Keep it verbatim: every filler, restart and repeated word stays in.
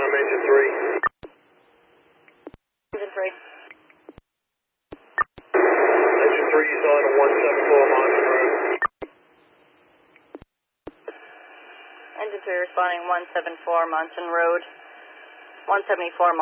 confirm engine three. Engine three. Engine three, you saw it on one seven four Monson Road. Engine three responding one seven four Monson Road. one seventy-four